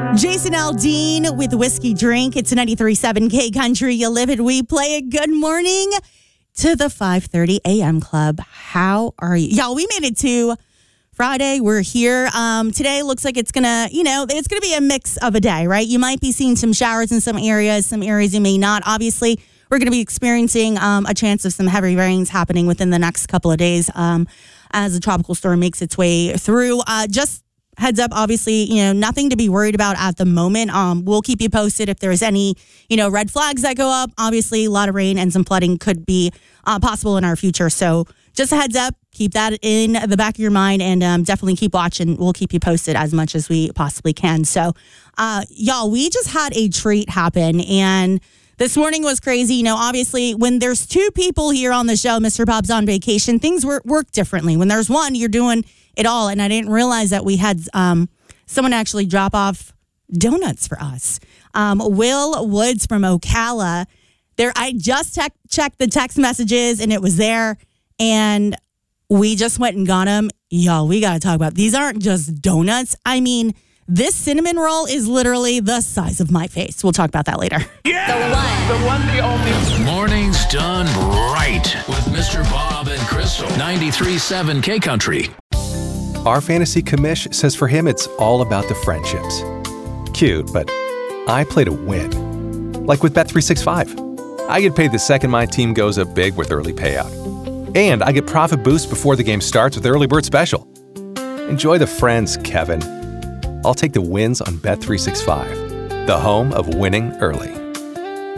Jason Aldean with Whiskey Drink. It's 93.7 K Country. You live it, we play it. Good morning to the 5:30 a.m. club. How are you? Y'all, we made it to Friday. We're here. Today looks like it's gonna be a mix of a day, right? You might be seeing some showers in some areas you may not. Obviously, we're gonna be experiencing a chance of some heavy rains happening within the next couple of days as the tropical storm makes its way through. Just heads up, obviously, nothing to be worried about at the moment. We'll keep you posted if there's any, red flags that go up. Obviously, a lot of rain and some flooding could be possible in our future. So just a heads up, keep that in the back of your mind and definitely keep watching. We'll keep you posted as much as we possibly can. So, y'all, we just had a treat happen and this morning was crazy. Obviously, when there's two people here on the show, Mr. Bob's on vacation, things work differently. When there's one, you're doing it all. And I didn't realize that we had someone actually drop off donuts for us. Will Woods from Ocala. I just checked the text messages and it was there. And we just went and got them. Y'all, we got to talk about, these aren't just donuts. I mean, this cinnamon roll is literally the size of my face. We'll talk about that later. Yeah! The one, the only. Mornings done right with Mr. Bob and Crystal. 93.7 K Country. Our fantasy commish says for him it's all about the friendships. Cute, but I play to win. Like with Bet365. I get paid the second my team goes up big with early payout. And I get profit boost before the game starts with Early Bird Special. Enjoy the friends, Kevin. I'll take the wins on Bet365, the home of winning early.